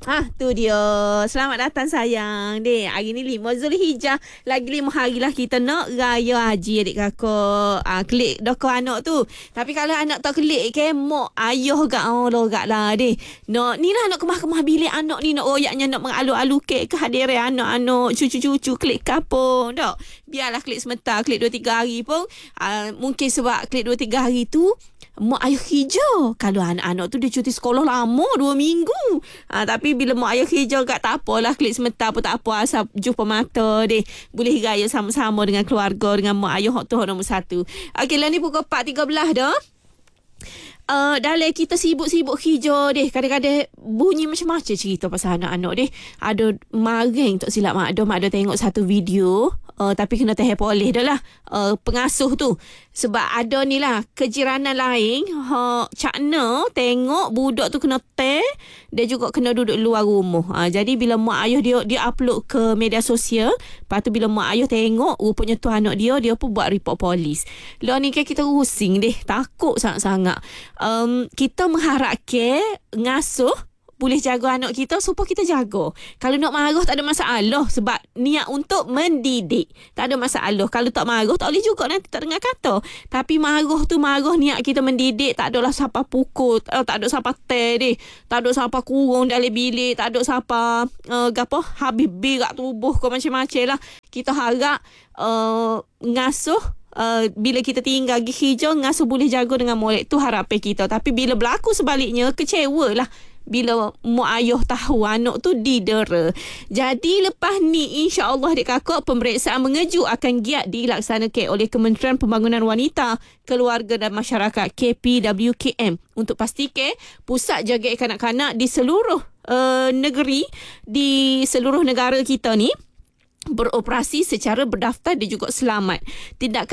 Tu dia. Selamat datang sayang. Dek, hari ni 5 Zulhijjah. Lagi 5 hari lah kita nak raya haji adik kakak. Klik doko anak tu. Tapi kalau anak tak klik ke, mak ayah gak logat lah dek. Nak ni lah nak kemah-kemah bilik anak ni, nak royaknya, nak mengalu-alu kek kehadiran anak-anak, cucu-cucu klik kapung. Tak. Biarlah klik sebentar, klik 2-3 hari pun. Mungkin sebab klik 2-3 hari tu mak ayah hijau. Kalau anak-anak tu dia cuti sekolah lama 2 minggu. Tapi bila mak ayah hijau kat tak apalah, klik sebentar pun tak apa, asal jumpa mata deh. Boleh raya sama-sama dengan keluarga, dengan mak ayah tu nombor 1. Okey lah, ni pukul 4.13 dah. Dalam kita sibuk-sibuk hijau deh. Kadang-kadang bunyi macam-macam cerita pasal anak-anak deh. Ada maring tak silap Mak Ado tengok satu video. Tapi kena tahan poleh dah lah pengasuh tu. Sebab ada ni lah kejiranan lain cakna tengok budak tu kena teh, dia juga kena duduk luar rumah. Jadi bila mak ayah dia upload ke media sosial, lepas tu bila mak ayah tengok rupanya tu anak dia pun buat report polis. Lah ni kan kita rusing deh, takut sangat-sangat. Kita mengharapkan ngasuh boleh jaga anak kita supaya kita jaga. Kalau nak marah tak ada masalah, sebab niat untuk mendidik. Tak ada masalah. Kalau tak marah tak boleh juga, nanti tak dengar kata. Tapi marah niat kita mendidik. Tak adalah siapa pukul, tak ada siapa teh, tak ada siapa kurung dalam bilik, tak ada siapa habis berak tubuh ke macam-macam lah. Kita harap ngasuh bila kita tinggal hijau, ngasuh boleh jaga dengan molek tu harapan kita. Tapi bila berlaku sebaliknya, kecewa lah bila mak ayah tahu anak tu didera. Jadi lepas ni insya-Allah adik kakak, pemeriksaan mengejut akan giat dilaksanakan oleh Kementerian Pembangunan Wanita, Keluarga dan Masyarakat KPWKM untuk pastikan pusat jaga kanak-kanak di seluruh negeri, di seluruh negara kita ni beroperasi secara berdaftar dan juga selamat. Tindakan